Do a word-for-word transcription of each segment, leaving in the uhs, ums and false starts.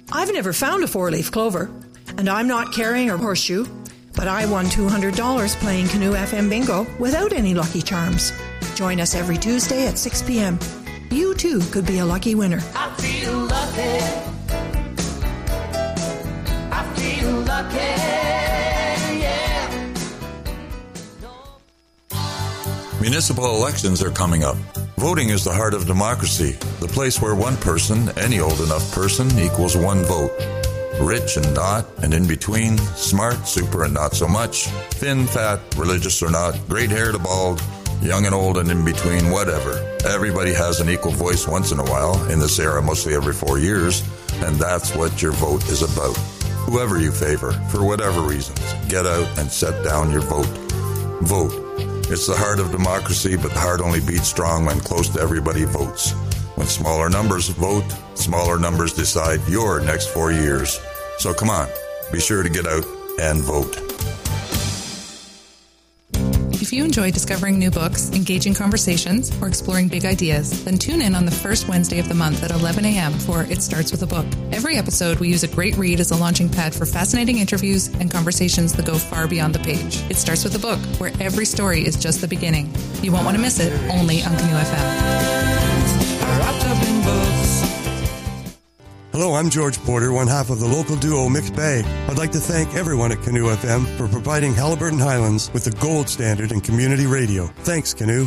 I've never found a four-leaf clover, and I'm not carrying a horseshoe, but I won two hundred dollars playing Canoe F M Bingo without any lucky charms. Join us every Tuesday at six p.m. You too could be a lucky winner. I feel lucky. I feel lucky, yeah. Municipal elections are coming up. Voting is the heart of democracy, the place where one person, any old enough person, equals one vote. Rich and not, and in between, smart, super, and not so much, thin, fat, religious or not, great hair to bald, young and old, and in between, whatever. Everybody has an equal voice once in a while, in this era mostly every four years, and that's what your vote is about. Whoever you favor, for whatever reasons, get out and set down your vote. Vote. It's the heart of democracy, but the heart only beats strong when close to everybody votes. When smaller numbers vote, smaller numbers decide your next four years. So come on, be sure to get out and vote. If you enjoy discovering new books, engaging conversations, or exploring big ideas, then tune in on the first Wednesday of the month at eleven a.m. for It Starts With a Book. Every episode, we use a great read as a launching pad for fascinating interviews and conversations that go far beyond the page. It Starts With a Book, where every story is just the beginning. You won't want to miss it, only on Canoe F M. Wrapped up in books. Hello, I'm George Porter, one half of the local duo Mixed Bay. I'd like to thank everyone at Canoe F M for providing Haliburton Highlands with the gold standard in community radio. Thanks, Canoe.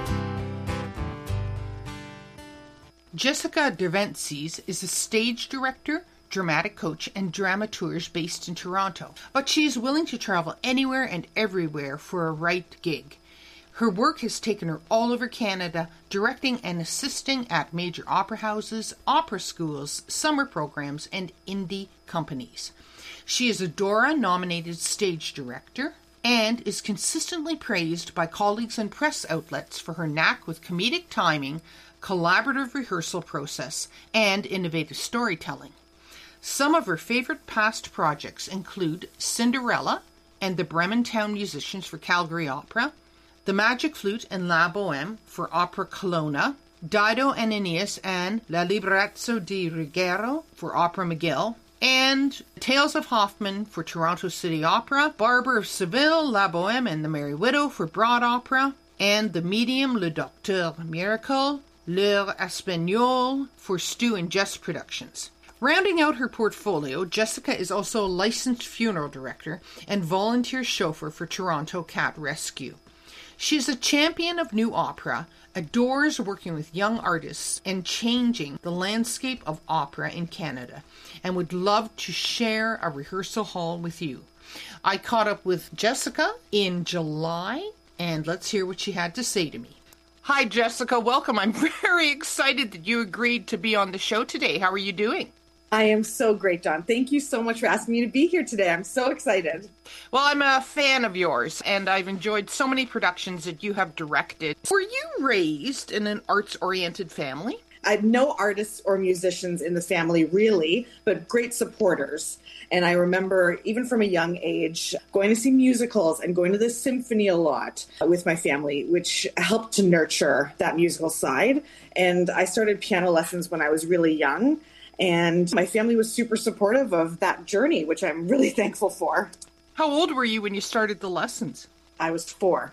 Jessica Derventses is a stage director, dramatic coach, and dramaturge based in Toronto, but she is willing to travel anywhere and everywhere for a right gig. Her work has taken her all over Canada, directing and assisting at major opera houses, opera schools, summer programs, and indie companies. She is a Dora-nominated stage director and is consistently praised by colleagues and press outlets for her knack with comedic timing, collaborative rehearsal process, and innovative storytelling. Some of her favorite past projects include Cinderella and the Bremen Town Musicians for Calgary Opera, The Magic Flute and La Boheme for Opera Kelowna, Dido and Aeneas and La Librazzo di Ruggiero for Opera McGill, and Tales of Hoffmann for Toronto City Opera, Barber of Seville, La Boheme and The Merry Widow for Broad Opera, and The Medium, Le Docteur Miracle, L'Heure Espagnole for Stu and Jess Productions. Rounding out her portfolio, Jessica is also a licensed funeral director and volunteer chauffeur for Toronto Cat Rescue. She is a champion of new opera, adores working with young artists and changing the landscape of opera in Canada, and would love to share a rehearsal hall with you. I caught up with Jessica in July, and let's hear what she had to say to me. Hi, Jessica. Welcome. I'm very excited that you agreed to be on the show today. How are you doing? I am so great, Dawn. Thank you so much for asking me to be here today. I'm so excited. Well, I'm a fan of yours, and I've enjoyed so many productions that you have directed. Were you raised in an arts-oriented family? I had no artists or musicians in the family, really, but great supporters. And I remember, even from a young age, going to see musicals and going to the symphony a lot with my family, which helped to nurture that musical side. And I started piano lessons when I was really young. And my family was super supportive of that journey, which I'm really thankful for. How old were you when you started the lessons? I was four.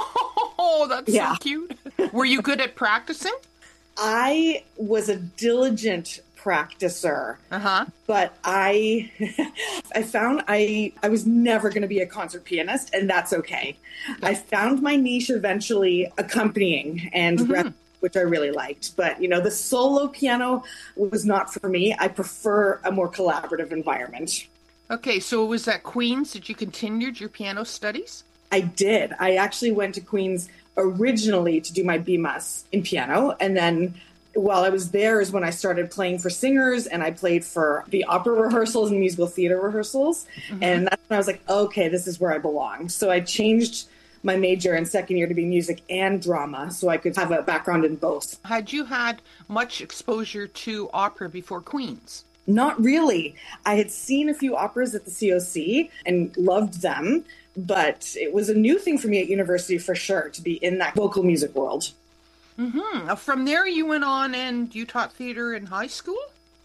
Oh, that's yeah. so cute. Were you good at practicing? I was a diligent practicer, uh-huh. but I I found I, I was never going to be a concert pianist, and that's okay. I found my niche eventually accompanying and mm-hmm. rep- which I really liked. But, you know, the solo piano was not for me. I prefer a more collaborative environment. Okay, so it was at Queen's that you continued your piano studies? I did. I actually went to Queen's originally to do my B M U S in piano. And then while I was there is when I started playing for singers, and I played for the opera rehearsals and musical theater rehearsals. Mm-hmm. And that's when I was like, okay, this is where I belong. So I changed my major in second year to be music and drama, so I could have a background in both. Had you had much exposure to opera before Queen's? Not really. I had seen a few operas at the C O C and loved them, but it was a new thing for me at university for sure, to be in that vocal music world. Mm-hmm. From there you went on and you taught theater in high school?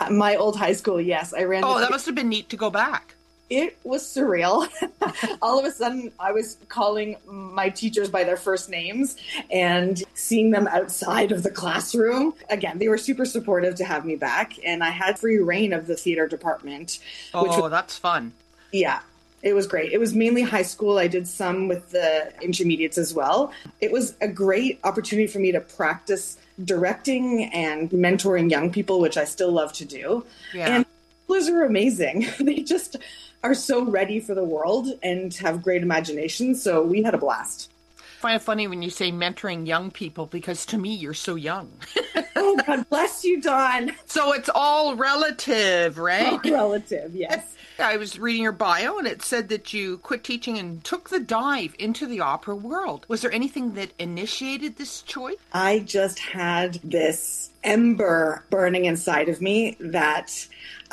My old high school, yes. I ran. Oh, the that must have been neat to go back. It was surreal. All of a sudden, I was calling my teachers by their first names and seeing them outside of the classroom. Again, they were super supportive to have me back, and I had free reign of the theater department. Oh, which was, that's fun. Yeah, it was great. It was mainly high school. I did some with the intermediates as well. It was a great opportunity for me to practice directing and mentoring young people, which I still love to do. Yeah. And schools are amazing. They just are so ready for the world and have great imagination. So we had a blast. I find it funny when you say mentoring young people, because to me, you're so young. Oh, God bless you, Dawn. So it's all relative, right? All relative, yes. I was reading your bio and it said that you quit teaching and took the dive into the opera world. Was there anything that initiated this choice? I just had this ember burning inside of me that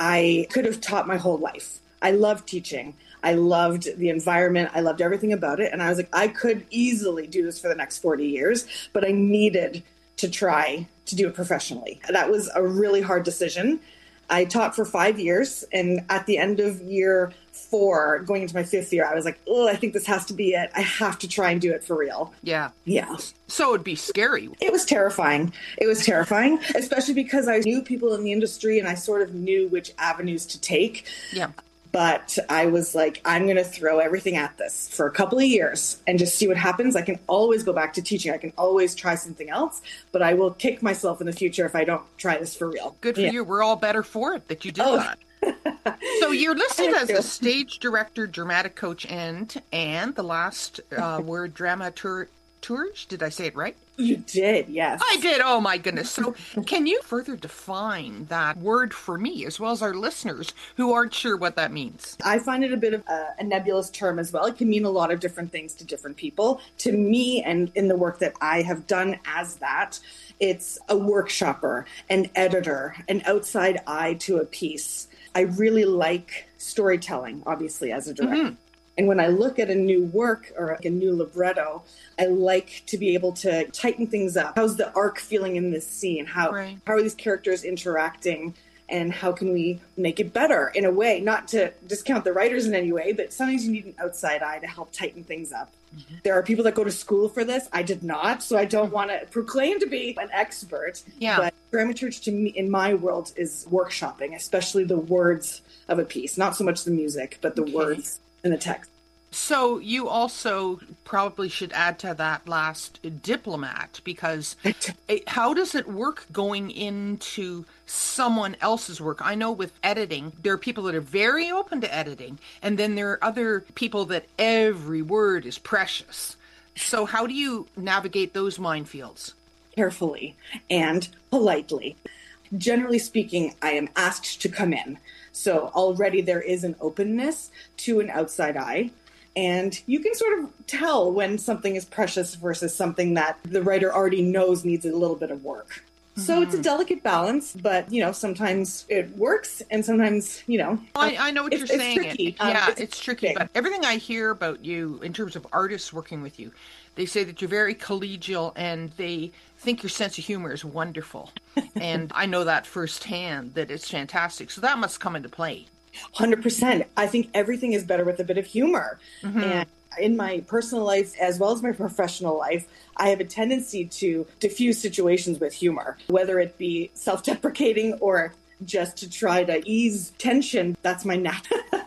I could have taught my whole life. I loved teaching. I loved the environment. I loved everything about it. And I was like, I could easily do this for the next forty years, but I needed to try to do it professionally. That was a really hard decision. I taught for five years. And at the end of year four, going into my fifth year, I was like, oh, I think this has to be it. I have to try and do it for real. Yeah. Yeah. So it'd be scary. It was terrifying. It was terrifying, especially because I knew people in the industry and I sort of knew which avenues to take. Yeah. But I was like, I'm going to throw everything at this for a couple of years and just see what happens. I can always go back to teaching. I can always try something else, but I will kick myself in the future if I don't try this for real. Good for yeah. you. We're all better for it that you did Oh. that. So you're listed as a stage director, dramatic coach, and, and the last uh, word, dramaturge. Did I say it right? You did, yes. I did. Oh, my goodness. So can you further define that word for me, as well as our listeners who aren't sure what that means? I find it a bit of a, a nebulous term as well. It can mean a lot of different things to different people. To me, and in the work that I have done as that, it's a workshopper, an editor, an outside eye to a piece. I really like storytelling, obviously, as a director. Mm-hmm. And when I look at a new work or like a new libretto, I like to be able to tighten things up. How's the arc feeling in this scene? How right. how are these characters interacting? And how can we make it better in a way? Not to discount the writers in any way, but sometimes you need an outside eye to help tighten things up. Mm-hmm. There are people that go to school for this. I did not, so I don't want to proclaim to be an expert. Yeah. But dramaturge to me, in my world, is workshopping, especially the words of a piece. Not so much the music, but the okay. words in the text. So you also probably should add to that last diplomat, because it, how does it work going into someone else's work? I know with editing, there are people that are very open to editing, and then there are other people that every word is precious. So how do you navigate those minefields? Carefully and politely. Generally speaking, I am asked to come in. So already there is an openness to an outside eye. And you can sort of tell when something is precious versus something that the writer already knows needs a little bit of work. Mm-hmm. So it's a delicate balance, but, you know, sometimes it works and sometimes, you know. I, I know what it's, you're it's saying. Tricky. It, um, yeah, it's, it's tricky. But everything I hear about you in terms of artists working with you, they say that you're very collegial and they think your sense of humor is wonderful. And I know that firsthand, that it's fantastic. So that must come into play. one hundred percent. I think everything is better with a bit of humor. Mm-hmm. And in my personal life, as well as my professional life, I have a tendency to diffuse situations with humor, whether it be self-deprecating or just to try to ease tension. That's my, nat-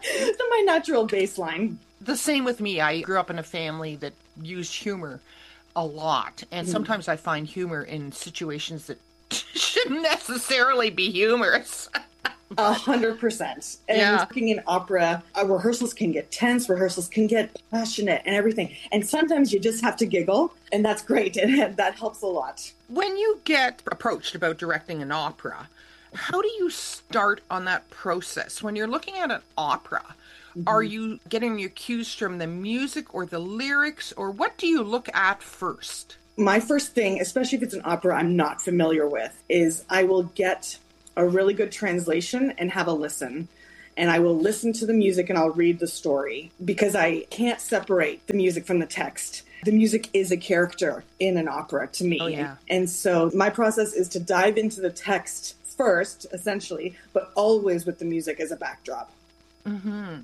my natural baseline. The same with me. I grew up in a family that used humor a lot. And mm-hmm. sometimes I find humor in situations that shouldn't necessarily be humorous. A hundred percent. And yeah. working in opera, uh, rehearsals can get tense, rehearsals can get passionate and everything. And sometimes you just have to giggle, and that's great. And that helps a lot. When you get approached about directing an opera, how do you start on that process? When you're looking at an opera, mm-hmm. are you getting your cues from the music or the lyrics, or what do you look at first? My first thing, especially if it's an opera I'm not familiar with, is I will get a really good translation and have a listen. And I will listen to the music and I'll read the story, because I can't separate the music from the text. The music is a character in an opera to me. Oh, yeah. And so my process is to dive into the text first, essentially, but always with the music as a backdrop. Mm-hmm.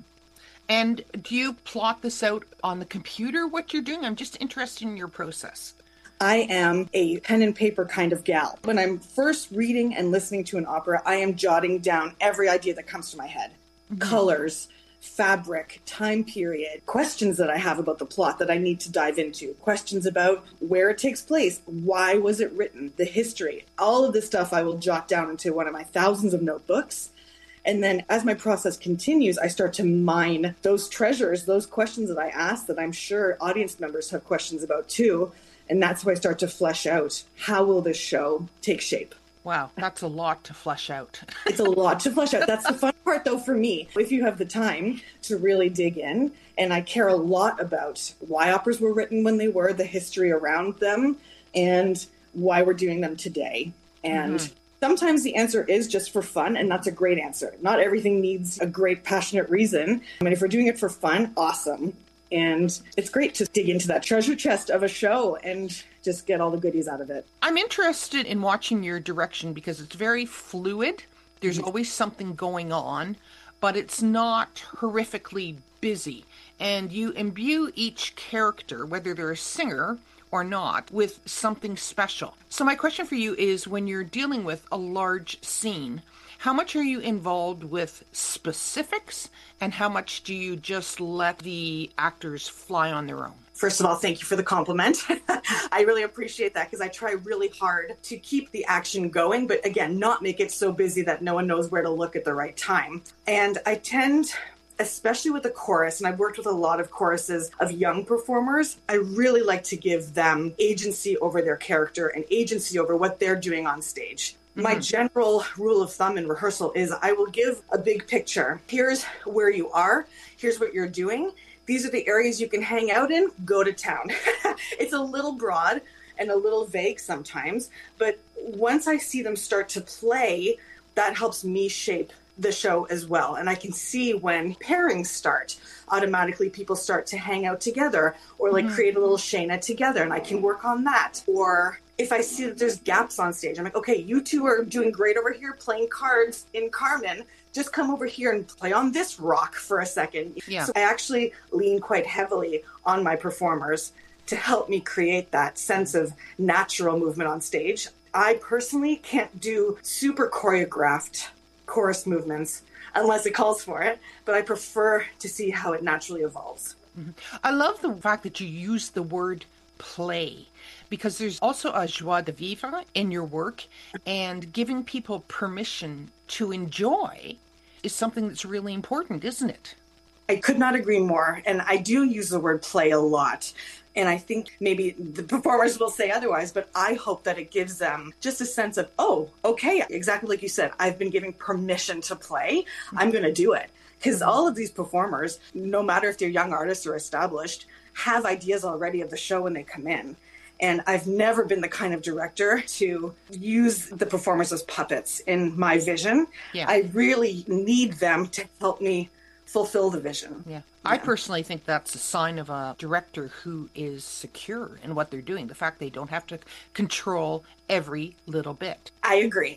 And do you plot this out on the computer, what you're doing? I'm just interested in your process. I am a pen and paper kind of gal. When I'm first reading and listening to an opera, I am jotting down every idea that comes to my head. Mm-hmm. Colors, fabric, time period, questions that I have about the plot that I need to dive into, questions about where it takes place, why was it written, the history. All of this stuff I will jot down into one of my thousands of notebooks. And then as my process continues, I start to mine those treasures, those questions that I ask that I'm sure audience members have questions about too. And that's how I start to flesh out, how will this show take shape? Wow, that's a lot to flesh out. It's a lot to flesh out. That's the fun part, though, for me. If you have the time to really dig in, and I care a lot about why operas were written when they were, the history around them, and why we're doing them today. And mm-hmm. sometimes the answer is just for fun, and that's a great answer. Not everything needs a great, passionate reason. I mean, if we're doing it for fun, awesome. And it's great to dig into that treasure chest of a show and just get all the goodies out of it. I'm interested in watching your direction because it's very fluid. There's mm-hmm. always something going on, but it's not horrifically busy. And you imbue each character, whether they're a singer or not, with something special. So my question for you is, when you're dealing with a large scene, how much are you involved with specifics, and how much do you just let the actors fly on their own? First of all, thank you for the compliment. I really appreciate that because I try really hard to keep the action going, but again, not make it so busy that no one knows where to look at the right time. And I tend, especially with the chorus, and I've worked with a lot of choruses of young performers, I really like to give them agency over their character and agency over what they're doing on stage. My general rule of thumb in rehearsal is I will give a big picture. Here's where you are. Here's what you're doing. These are the areas you can hang out in. Go to town. It's a little broad and a little vague sometimes, but once I see them start to play, that helps me shape the show as well. And I can see when pairings start, automatically people start to hang out together or like mm-hmm. create a little Shayna together, and I can work on that. Or if I see that there's gaps on stage, I'm like, okay, you two are doing great over here playing cards in Carmen. Just come over here and play on this rock for a second. Yeah. So I actually lean quite heavily on my performers to help me create that sense of natural movement on stage. I personally can't do super choreographed chorus movements unless it calls for it, but I prefer to see how it naturally evolves. Mm-hmm. I love the fact that you use the word play, because there's also a joie de vivre in your work, and giving people permission to enjoy is something that's really important, isn't it? I could not agree more. And I do use the word play a lot. And I think maybe the performers will say otherwise, but I hope that it gives them just a sense of, oh, okay, exactly like you said, I've been given permission to play. I'm going to do it. Because all of these performers, no matter if they're young artists or established, have ideas already of the show when they come in. And I've never been the kind of director to use the performers as puppets in my vision. Yeah. I really need them to help me fulfill the vision. Yeah. yeah. I personally think that's a sign of a director who is secure in what they're doing. The fact they don't have to control every little bit. I agree.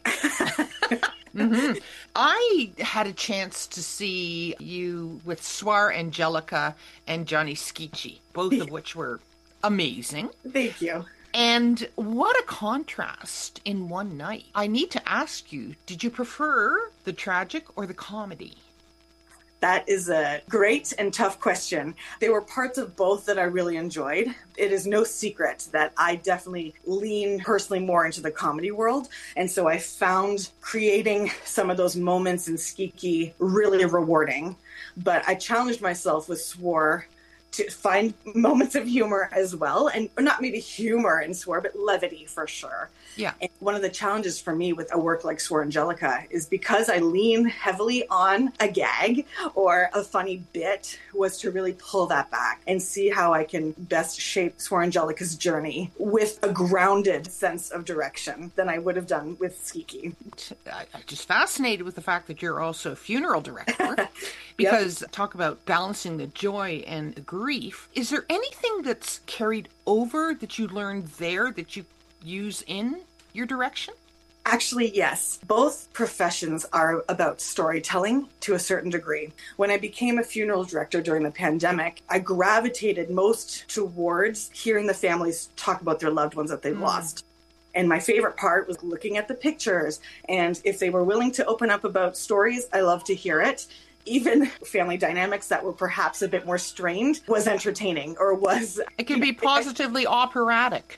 mm-hmm. I had a chance to see you with Soir Angelica and Johnny Schicchi, both of which were amazing. Thank you. And what a contrast in one night. I need to ask you, did you prefer the tragic or the comedy? That is a great and tough question. There were parts of both that I really enjoyed. It is no secret that I definitely lean personally more into the comedy world. And so I found creating some of those moments in Schicchi really rewarding. But I challenged myself with Soir to find moments of humor as well. And not maybe humor in Soir, but levity for sure. Yeah. And one of the challenges for me with a work like Soir Angelica is because I lean heavily on a gag or a funny bit, was to really pull that back and see how I can best shape Soir Angelica's journey with a grounded sense of direction than I would have done with Schicchi. I'm just fascinated with the fact that you're also a funeral director because yep. Talk about balancing the joy and the grief. Is there anything that's carried over that you learned there that you use in your direction? Actually, yes. Both professions are about storytelling to a certain degree. When I became a funeral director during the pandemic, I gravitated most towards hearing the families talk about their loved ones that they've mm. lost. And my favorite part was looking at the pictures. And if they were willing to open up about stories, I love to hear it. Even family dynamics that were perhaps a bit more strained was entertaining or was... It can be positively operatic.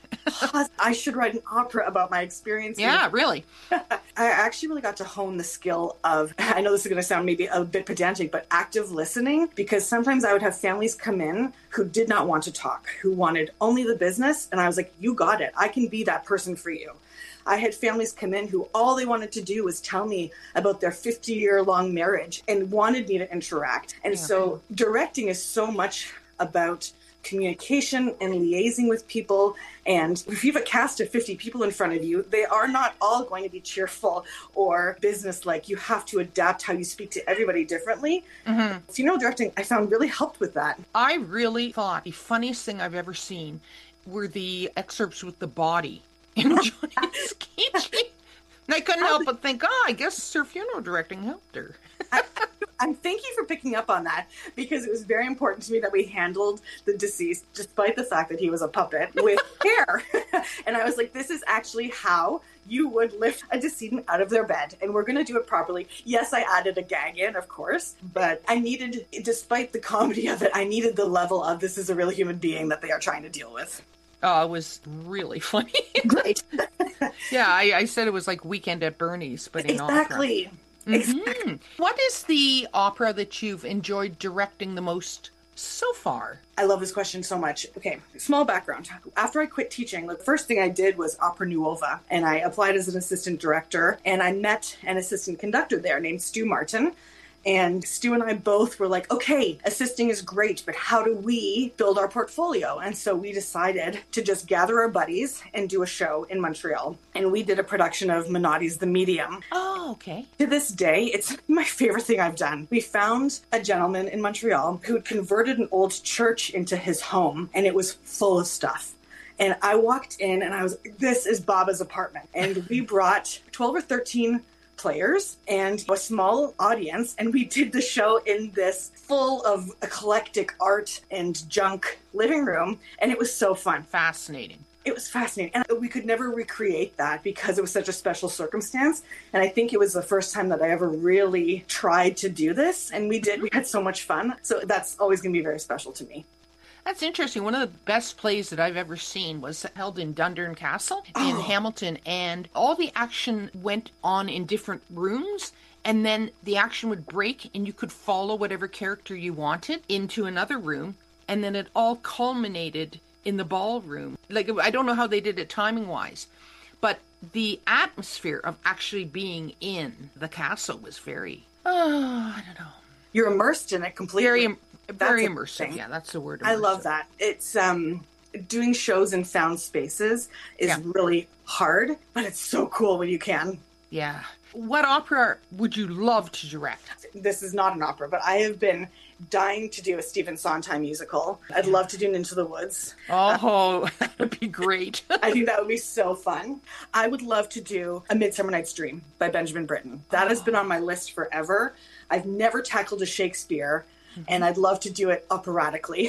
I should write an opera about my experience. Yeah, really. I actually really got to hone the skill of, I know this is going to sound maybe a bit pedantic, but active listening, because sometimes I would have families come in who did not want to talk, who wanted only the business. And I was like, you got it. I can be that person for you. I had families come in who all they wanted to do was tell me about their fifty-year-long marriage and wanted me to interact. And yeah. so directing is so much about communication and liaising with people. And if you have a cast of fifty people in front of you, they are not all going to be cheerful or businesslike. You have to adapt how you speak to everybody differently. Mm-hmm. Funeral directing, I found, really helped with that. I really thought the funniest thing I've ever seen were the excerpts with the body in Johnny's Cage. And I couldn't help but think, oh, I guess her funeral directing helped her. I, I'm thank you for picking up on that, because it was very important to me that we handled the deceased, despite the fact that he was a puppet, with care. And I was like, this is actually how you would lift a decedent out of their bed, and we're going to do it properly. Yes, I added a gag in, of course, but I needed, despite the comedy of it, I needed the level of this is a real human being that they are trying to deal with. Oh, it was really funny. Great. Yeah, I, I said it was like Weekend at Bernie's, but in exactly. opera. Exactly. Mm-hmm. What is the opera that you've enjoyed directing the most so far? I love this question so much. Okay, small background. After I quit teaching, the first thing I did was Opera Nuova, and I applied as an assistant director, and I met an assistant conductor there named Stu Martin. And Stu and I both were like, okay, assisting is great, but how do we build our portfolio? And so we decided to just gather our buddies and do a show in Montreal. And we did a production of Minotti's The Medium. Oh, okay. To this day, it's my favorite thing I've done. We found a gentleman in Montreal who had converted an old church into his home, and it was full of stuff. And I walked in and I was, this is Baba's apartment. And we brought twelve or thirteen players and a small audience, and we did the show in this full of eclectic art and junk living room, and it was so fun. Fascinating. It was fascinating, and we could never recreate that because it was such a special circumstance, and I think it was the first time that I ever really tried to do this, and we did. We had so much fun, so that's always going to be very special to me. That's interesting. One of the best plays that I've ever seen was held in Dundurn Castle in oh. Hamilton, and all the action went on in different rooms, and then the action would break, and you could follow whatever character you wanted into another room, and then it all culminated in the ballroom. Like, I don't know how they did it timing-wise, but the atmosphere of actually being in the castle was very, oh, I don't know. You're immersed in it completely. Very im- Very immersive. Yeah, that's the word. Immersive. I love that. It's um, doing shows in found spaces is yeah. really hard, but it's so cool when you can. Yeah. What opera would you love to direct? This is not an opera, but I have been dying to do a Stephen Sondheim musical. I'd love to do Into the Woods. Oh, uh, that would be great. I think that would be so fun. I would love to do A Midsummer Night's Dream by Benjamin Britten. That oh. has been on my list forever. I've never tackled a Shakespeare, and I'd love to do it operatically.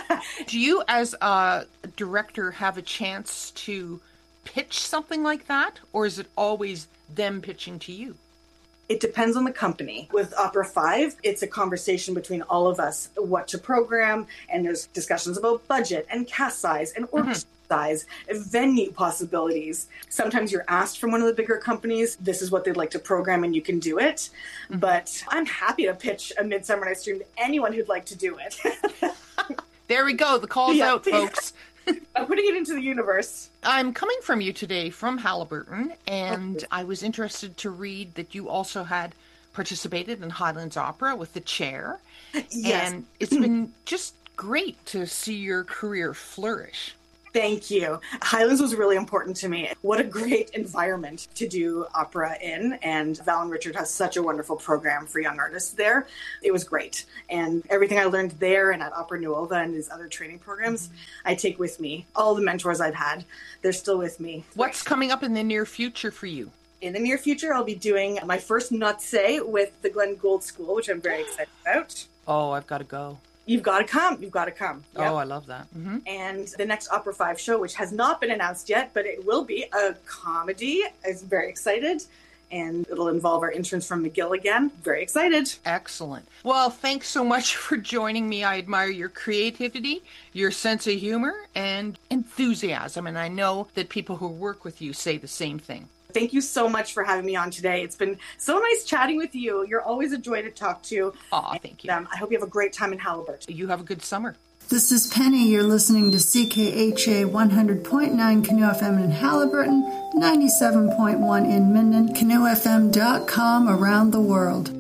Do you, as a director, have a chance to pitch something like that? Or is it always them pitching to you? It depends on the company. With Opera five, it's a conversation between all of us, what to program, and there's discussions about budget and cast size and orchestra mm-hmm. size, venue possibilities. Sometimes you're asked from one of the bigger companies, this is what they'd like to program and you can do it. Mm-hmm. But I'm happy to pitch A Midsummer Night's Dream to anyone who'd like to do it. There we go. The call's yeah. out, folks. I'm putting it into the universe. I'm coming from you today from Haliburton, and I was interested to read that you also had participated in Highlands Opera with The Chair. Yes. And it's been just great to see your career flourish. Thank you. Highlands was really important to me. What a great environment to do opera in. And Val and Richard has such a wonderful program for young artists there. It was great. And everything I learned there and at Opera Nuova and his other training programs, mm-hmm. I take with me. All the mentors I've had, they're still with me. What's coming up in the near future for you? In the near future, I'll be doing my first Notse with the Glen Gould School, which I'm very excited about. Oh, I've got to go. You've got to come. You've got to come. Yep. Oh, I love that. Mm-hmm. And the next Opera five show, which has not been announced yet, but it will be a comedy. I'm very excited. And it'll involve our interns from McGill again. Very excited. Excellent. Well, thanks so much for joining me. I admire your creativity, your sense of humor, and enthusiasm. And I know that people who work with you say the same thing. Thank you so much for having me on today. It's been so nice chatting with you. You're always a joy to talk to. Aw, thank you. Um, I hope you have a great time in Halliburton. You have a good summer. This is Penny. You're listening to C K H A one hundred point nine Canoe F M in Halliburton, ninety-seven point one in Minden, canoe f m dot com around the world.